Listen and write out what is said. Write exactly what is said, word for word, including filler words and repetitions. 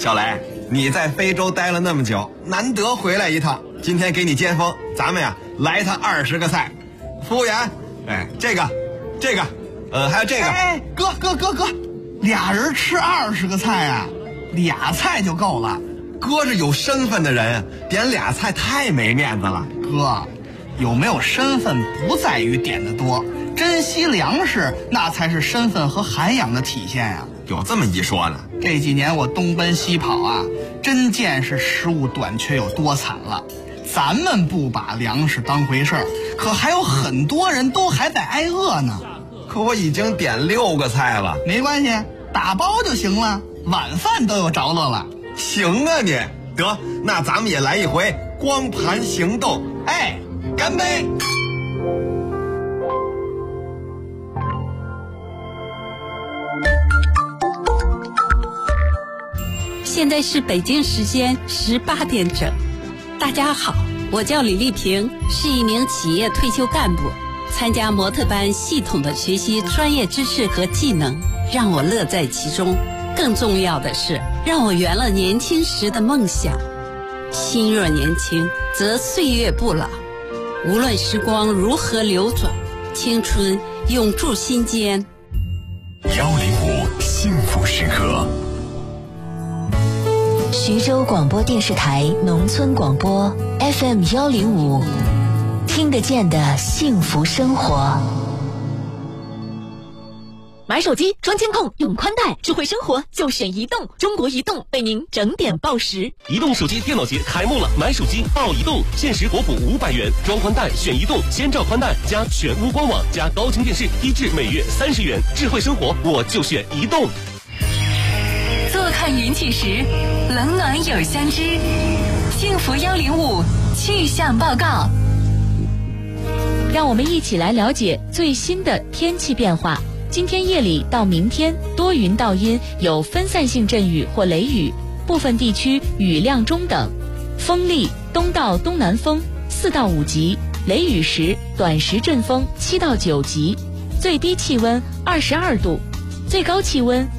小雷，你在非洲待了那么久，难得回来一趟，今天给你接风，咱们呀来他二十个菜。服务员，哎，这个，这个，呃，还有这个。 哎，哥哥哥哥，俩人吃二十个菜啊，俩菜就够了。 哥是有身份的人，点俩菜太没面子了。 哥，有没有身份不在于点的多，珍惜粮食那才是身份和涵养的体现呀、啊。 有这么一说呢。 这几年我东奔西跑啊，真见是食物短缺有多惨了。咱们不把粮食当回事儿，可还有很多人都还在挨饿呢。 可我已经点六个菜了。 没关系，打包就行了，晚饭都有着落了。 行啊你，得，那咱们也来一回光盘行动。哎，干杯！ 现在是北京时间十八点整。大家好，我叫李丽萍，是一名企业退休干部。参加模特班，系统的学习专业知识和技能，让我乐在其中。更重要的是，让我圆了年轻时的梦想。心若年轻，则岁月不老。无论时光如何流转，青春永驻心间。 幺零五幸福时刻。 徐州广播电视台农村广播 F M 幺零五，听得见的幸福生活。 买手机装监控用宽带，智慧生活就选移动。中国移动为您整点报时。 移动手机电脑节开幕了，买手机报移动，限时国补五百元，装宽带选移动，先照宽带加全屋官网加高清电视，低至每月三十元。智慧生活我就选移动。 坐看云起时，冷暖有相知。幸福幺零五气象报告， 让我们一起来了解最新的天气变化。今天夜里到明天多云到阴，有分散性阵雨或雷雨，部分地区雨量中等，风力东到东南风四到五级，雷雨时短时阵风七到九级，最低气温二十二度，最高气温